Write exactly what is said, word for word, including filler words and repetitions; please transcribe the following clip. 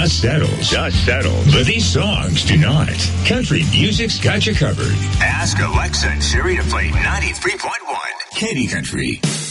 dust settles. Dust settles. But these songs do not. Country music's got you covered. Ask Alexa and Siri to play ninety-three point one Katy Country.